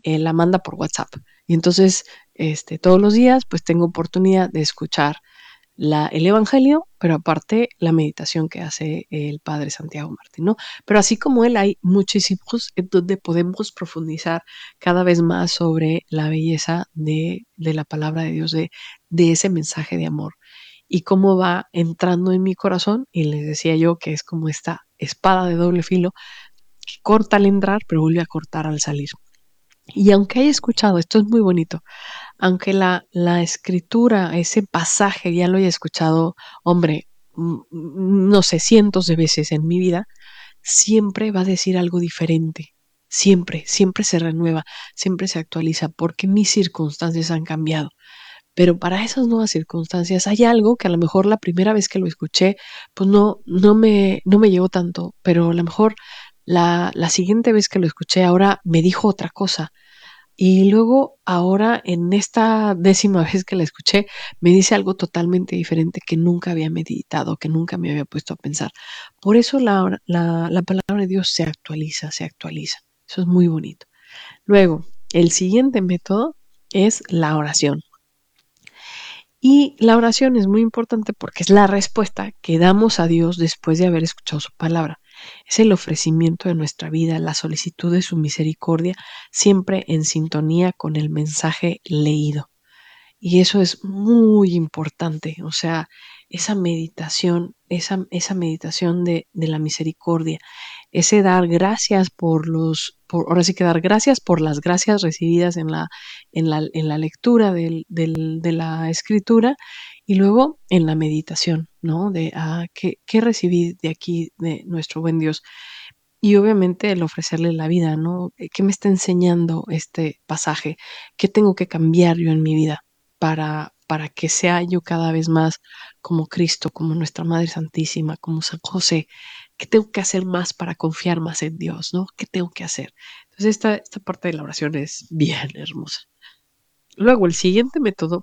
la manda por WhatsApp. Y entonces, todos los días, pues tengo oportunidad de escuchar el Evangelio, pero aparte la meditación que hace el Padre Santiago Martín, ¿no? Pero así como él, hay muchísimos en donde podemos profundizar cada vez más sobre la belleza de la palabra de Dios, de ese mensaje de amor y cómo va entrando en mi corazón. Y les decía yo que es como esta espada de doble filo que corta al entrar, pero vuelve a cortar al salir. Y aunque haya escuchado, esto es muy bonito, aunque la escritura, ese pasaje ya lo haya escuchado, hombre, no sé, cientos de veces en mi vida, siempre va a decir algo diferente. Siempre, siempre se renueva, siempre se actualiza, porque mis circunstancias han cambiado. Pero para esas nuevas circunstancias hay algo que a lo mejor la primera vez que lo escuché, pues no me llegó tanto, pero a lo mejor la siguiente vez que lo escuché ahora me dijo otra cosa. Y luego, ahora, en esta 10ª vez que la escuché, me dice algo totalmente diferente que nunca había meditado, que nunca me había puesto a pensar. Por eso la palabra de Dios se actualiza, se actualiza. Eso es muy bonito. Luego, el siguiente método es la oración. Y la oración es muy importante porque es la respuesta que damos a Dios después de haber escuchado su palabra. Es el ofrecimiento de nuestra vida, la solicitud de su misericordia, siempre en sintonía con el mensaje leído. Y eso es muy importante, o sea, esa meditación, esa meditación de la misericordia, ese dar gracias ahora sí que dar gracias por las gracias recibidas en la lectura de la escritura y luego en la meditación, ¿no? ¿Qué recibí de aquí de nuestro buen Dios? Y obviamente el ofrecerle la vida, ¿no? ¿Qué me está enseñando este pasaje? ¿Qué tengo que cambiar yo en mi vida para que sea yo cada vez más como Cristo, como nuestra Madre Santísima, como San José? ¿Qué tengo que hacer más para confiar más en Dios, ¿no? ¿Qué tengo que hacer? Entonces esta parte de la oración es bien hermosa. Luego el siguiente método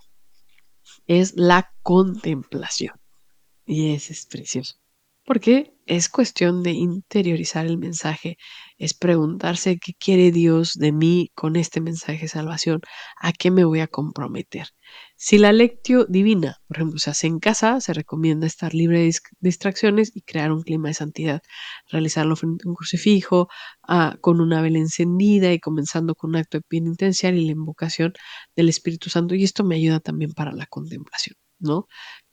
es la contemplación. Y ese es precioso. Porque es cuestión de interiorizar el mensaje, es preguntarse qué quiere Dios de mí con este mensaje de salvación, a qué me voy a comprometer. Si la lectio divina, por ejemplo, se hace en casa, se recomienda estar libre de distracciones y crear un clima de santidad, realizarlo frente a un crucifijo, con una vela encendida y comenzando con un acto de penitencia y la invocación del Espíritu Santo. Y esto me ayuda también para la contemplación, ¿no?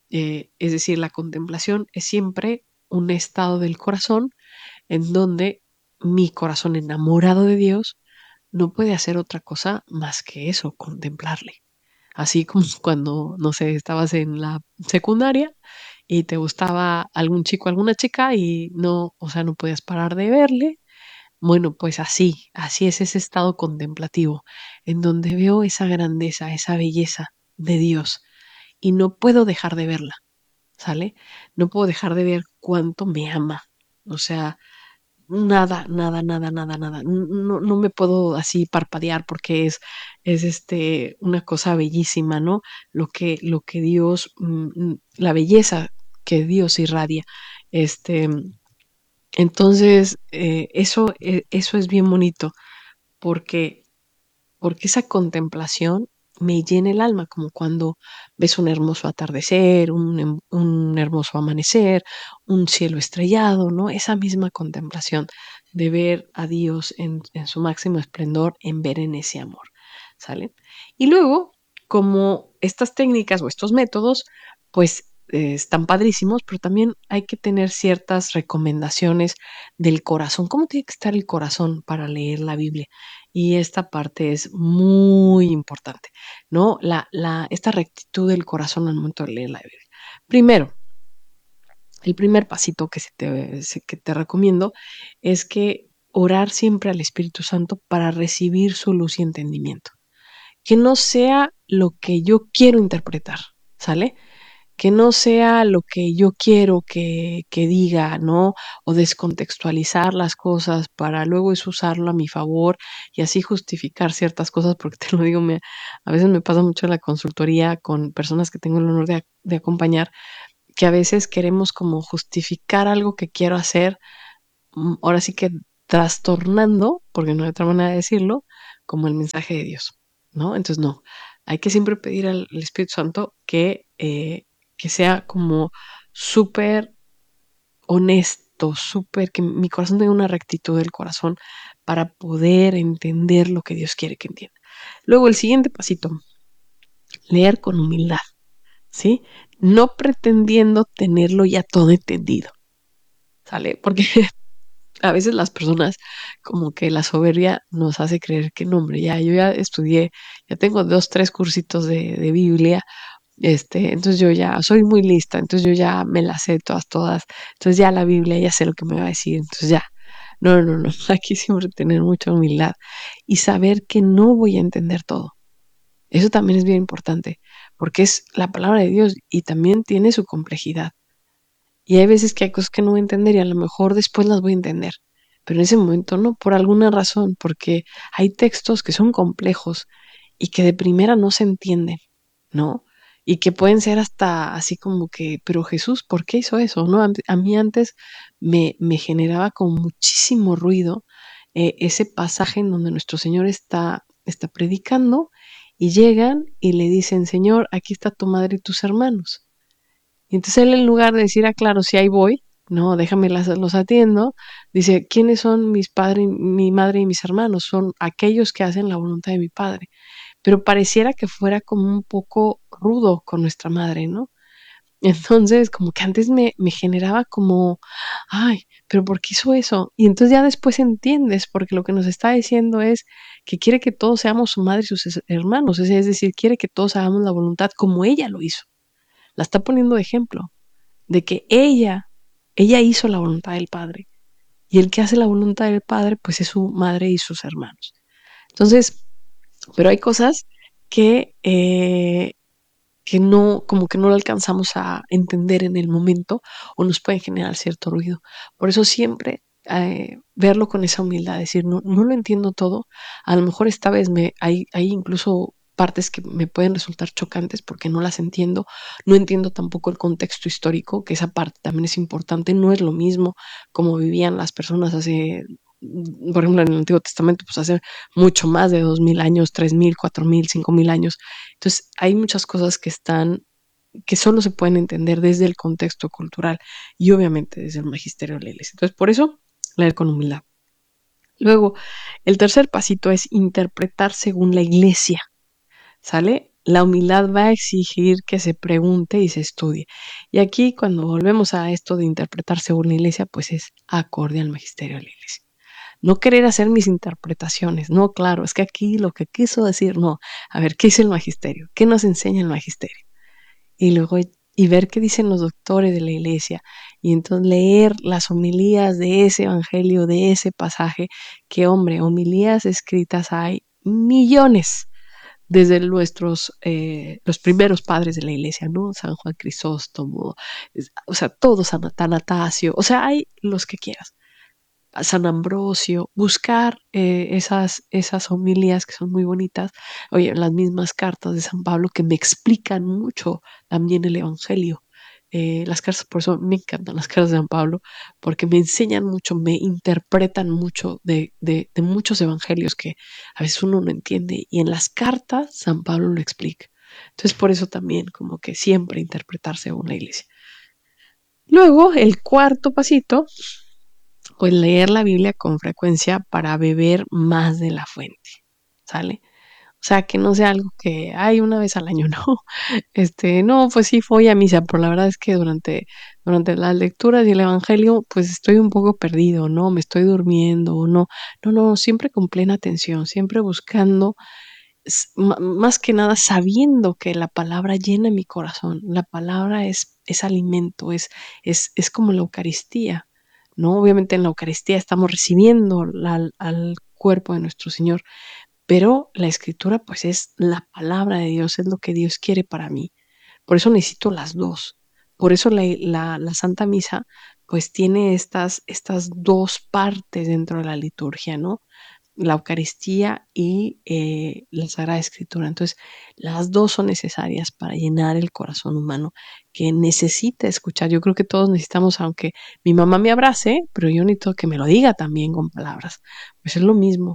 Es decir, la contemplación es siempre un estado del corazón en donde mi corazón enamorado de Dios no puede hacer otra cosa más que eso, contemplarle. Así como cuando, no sé, estabas en la secundaria y te gustaba algún chico, alguna chica y no, o sea, no podías parar de verle. Bueno, pues así es ese estado contemplativo, en donde veo esa grandeza, esa belleza de Dios y no puedo dejar de verla. ¿Sale? No puedo dejar de ver cuánto me ama. O sea, nada, nada, nada, nada, nada. No me puedo así parpadear porque es una cosa bellísima, ¿no? Lo que Dios, la belleza que Dios irradia. Este, entonces, eso es bien bonito porque esa contemplación me llena el alma, como cuando ves un hermoso atardecer, un hermoso amanecer, un cielo estrellado, ¿no? Esa misma contemplación de ver a Dios en su máximo esplendor, en ver en ese amor, ¿sale? Y luego, como estas técnicas o estos métodos, pues están padrísimos, pero también hay que tener ciertas recomendaciones del corazón. ¿Cómo tiene que estar el corazón para leer la Biblia? Y esta parte es muy importante, ¿no? Esta rectitud del corazón al momento de leer la Biblia. Primero, el primer pasito que te recomiendo es que orar siempre al Espíritu Santo para recibir su luz y entendimiento. Que no sea lo que yo quiero interpretar, ¿sale? Que no sea lo que yo quiero que diga, ¿no? O descontextualizar las cosas para luego eso usarlo a mi favor y así justificar ciertas cosas, porque te lo digo, a veces me pasa mucho en la consultoría con personas que tengo el honor de acompañar, que a veces queremos como justificar algo que quiero hacer, ahora sí que trastornando, porque no hay otra manera de decirlo, como el mensaje de Dios, ¿no? Entonces, no, hay que siempre pedir al Espíritu Santo que sea como súper honesto, súper, que mi corazón tenga una rectitud del corazón para poder entender lo que Dios quiere que entienda. Luego, el siguiente pasito, leer con humildad, ¿sí? No pretendiendo tenerlo ya todo entendido, ¿sale? Porque a veces las personas como que la soberbia nos hace creer que no, hombre, ya yo ya estudié, ya tengo 2, 3 cursitos de Biblia, entonces yo ya soy muy lista, entonces yo ya me las sé todas, entonces ya la Biblia ya sé lo que me va a decir, entonces ya. No, no, no, aquí siempre tener mucha humildad y saber que no voy a entender todo. Eso también es bien importante, porque es la palabra de Dios y también tiene su complejidad. Y hay veces que hay cosas que no voy a entender y a lo mejor después las voy a entender, pero en ese momento no, por alguna razón, porque hay textos que son complejos y que de primera no se entienden, ¿no? Y que pueden ser hasta así como que, pero Jesús, ¿por qué hizo eso? ¿No? A mí antes me generaba con muchísimo ruido ese pasaje en donde nuestro Señor está predicando y llegan y le dicen, Señor, aquí está tu madre y tus hermanos. Y entonces él en lugar de decir, claro, si ahí voy, no, déjame los atiendo, dice, ¿quiénes son mis padres, mi madre y mis hermanos? Son aquellos que hacen la voluntad de mi padre. Pero pareciera que fuera como un poco rudo con nuestra madre, ¿no? Entonces, como que antes me generaba como, ay, pero ¿por qué hizo eso? Y entonces ya después entiendes, porque lo que nos está diciendo es que quiere que todos seamos su madre y sus hermanos, es decir, quiere que todos hagamos la voluntad como ella lo hizo. La está poniendo de ejemplo de que ella hizo la voluntad del Padre. Y el que hace la voluntad del Padre, pues es su madre y sus hermanos. Entonces, pero hay cosas que no, como que no lo alcanzamos a entender en el momento o nos pueden generar cierto ruido. Por eso siempre verlo con esa humildad, decir, no, no lo entiendo todo, a lo mejor esta vez hay incluso partes que me pueden resultar chocantes porque no las entiendo, no entiendo tampoco el contexto histórico, que esa parte también es importante, no es lo mismo como vivían las personas hace, por ejemplo, en el Antiguo Testamento, pues hace mucho más de 2000 años, 3000, 4000, 5000 años. Entonces, hay muchas cosas que solo se pueden entender desde el contexto cultural y obviamente desde el magisterio de la iglesia. Entonces, por eso, leer con humildad. Luego, el tercer pasito es interpretar según la iglesia, ¿sale? La humildad va a exigir que se pregunte y se estudie. Y aquí, cuando volvemos a esto de interpretar según la iglesia, pues es acorde al magisterio de la iglesia. No querer hacer mis interpretaciones, no, claro, es que aquí lo que quiso decir, no, a ver, ¿qué dice el magisterio? ¿Qué nos enseña el magisterio? Y luego, y ver qué dicen los doctores de la iglesia, y entonces leer las homilías de ese evangelio, de ese pasaje, que hombre, homilías escritas hay millones, desde los primeros padres de la iglesia, ¿no? San Juan Crisóstomo, o sea, todos, San Atanasio, o sea, hay los que quieras. San Ambrosio, buscar esas homilías que son muy bonitas, oye, las mismas cartas de San Pablo que me explican mucho también el Evangelio. Las cartas, por eso me encantan las cartas de San Pablo, porque me enseñan mucho, me interpretan mucho de muchos evangelios que a veces uno no entiende, y en las cartas San Pablo lo explica. Entonces, por eso también como que siempre interpretar según la iglesia. Luego, el cuarto pasito, pues leer la Biblia con frecuencia para beber más de la fuente, ¿sale? O sea, que no sea algo que hay una vez al año, ¿no? No, pues sí fui a misa, pero la verdad es que durante las lecturas y el evangelio, pues estoy un poco perdido, ¿no? Me estoy durmiendo, o no. No, no, siempre con plena atención, siempre buscando, más que nada sabiendo que la palabra llena mi corazón. La palabra es alimento, es como la Eucaristía, ¿no? Obviamente en la Eucaristía estamos recibiendo al cuerpo de nuestro Señor, pero la escritura pues es la palabra de Dios, es lo que Dios quiere para mí. Por eso necesito las dos. Por eso la Santa Misa pues tiene estas dos partes dentro de la liturgia, ¿no? la Eucaristía y la Sagrada Escritura. Entonces, las dos son necesarias para llenar el corazón humano que necesita escuchar. Yo creo que todos necesitamos, aunque mi mamá me abrace, pero yo necesito que me lo diga también con palabras. Pues es lo mismo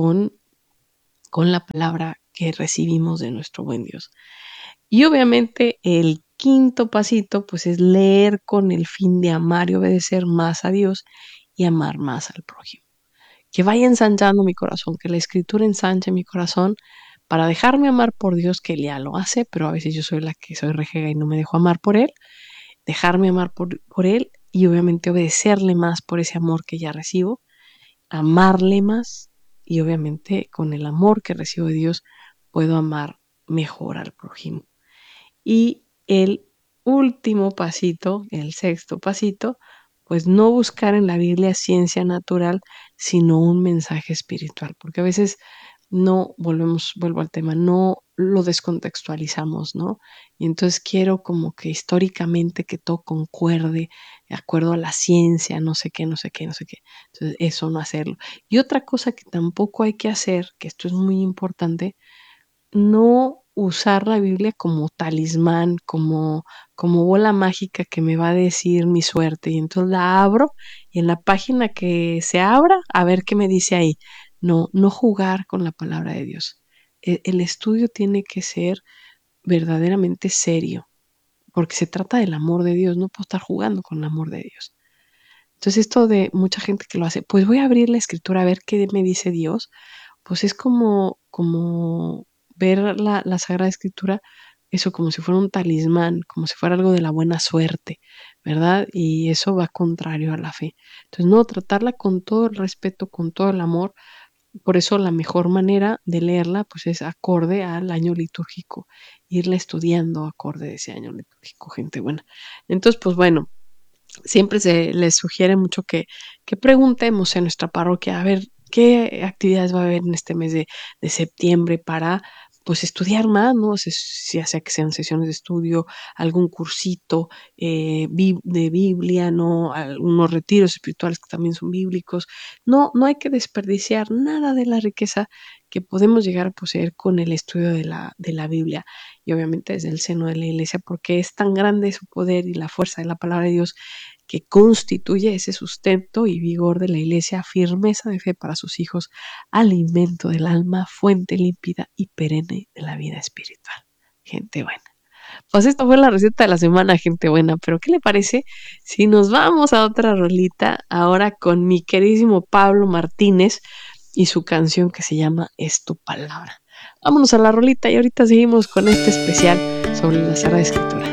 con la palabra que recibimos de nuestro buen Dios. Y obviamente el quinto pasito, pues es leer con el fin de amar y obedecer más a Dios y amar más al prójimo. Que vaya ensanchando mi corazón, que la escritura ensanche mi corazón para dejarme amar por Dios, que Él ya lo hace, pero a veces yo soy la que soy rejega y no me dejo amar por Él, dejarme amar por Él y obviamente obedecerle más por ese amor que ya recibo, amarle más y obviamente con el amor que recibo de Dios puedo amar mejor al prójimo. Y el último pasito, el sexto pasito, pues no buscar en la Biblia ciencia natural, sino un mensaje espiritual, porque a veces no vuelvo al tema, no lo descontextualizamos, ¿no? Y entonces quiero como que históricamente que todo concuerde, de acuerdo a la ciencia, no sé qué, no sé qué, no sé qué. Entonces, eso no hacerlo. Y otra cosa que tampoco hay que hacer, que esto es muy importante, no usar la Biblia como talismán, como bola mágica que me va a decir mi suerte. Y entonces la abro y en la página que se abra, a ver qué me dice ahí. No, no jugar con la palabra de Dios. El estudio tiene que ser verdaderamente serio, porque se trata del amor de Dios, no puedo estar jugando con el amor de Dios. Entonces esto de mucha gente que lo hace, pues voy a abrir la escritura a ver qué me dice Dios, pues es como ver la Sagrada Escritura, eso como si fuera un talismán, como si fuera algo de la buena suerte, ¿verdad? Y eso va contrario a la fe. Entonces, no, tratarla con todo el respeto, con todo el amor. Por eso la mejor manera de leerla, pues es acorde al año litúrgico, irla estudiando acorde a ese año litúrgico, gente buena. Entonces, pues bueno, siempre se les sugiere mucho que preguntemos en nuestra parroquia a ver qué actividades va a haber en este mes de septiembre para pues estudiar más, ¿no? Ya sea que sean sesiones de estudio, algún cursito de Biblia, ¿no? Algunos retiros espirituales que también son bíblicos. No, no hay que desperdiciar nada de la riqueza que podemos llegar a poseer con el estudio de la Biblia y obviamente desde el seno de la iglesia, porque es tan grande su poder y la fuerza de la palabra de Dios que constituye ese sustento y vigor de la iglesia, firmeza de fe para sus hijos, alimento del alma, fuente límpida y perenne de la vida espiritual. Gente buena. Pues esto fue la receta de la semana, gente buena, pero ¿qué le parece si nos vamos a otra rolita ahora con mi queridísimo Pablo Martínez y su canción que se llama Es tu palabra? Vámonos a la rolita y ahorita seguimos con este especial sobre la Sagrada Escritura.